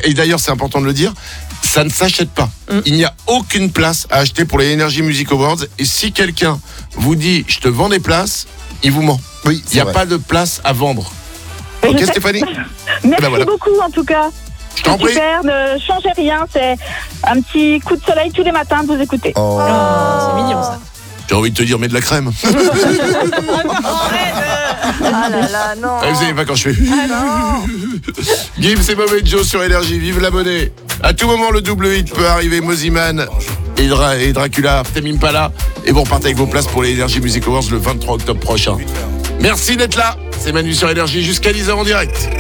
et d'ailleurs c'est important de le dire, ça ne s'achète pas. Il n'y a aucune place à acheter pour les Energy Music Awards. Et si quelqu'un vous dit je te vends des places, il vous ment. Oui, Il n'y a pas de place à vendre. Ok Stéphanie? Merci voilà. beaucoup en tout cas. Je t'en prie. Super, ne changez rien, c'est un petit coup de soleil tous les matins de vous écouter. Oh. C'est mignon ça. J'ai envie de te dire mets de la crème. Ah là là, non. Vous savez pas quand je fais. Ah non. Gibbs et Bob et Joe sur Énergie, vive la monnaie. À tout moment, le double hit peut arriver. Moziman et Dracula, Tame Impala. Et vous repartez avec vos places pour les Energy Music Awards le 23 octobre prochain. Merci d'être là. C'est Manu sur Énergie jusqu'à 10h en direct.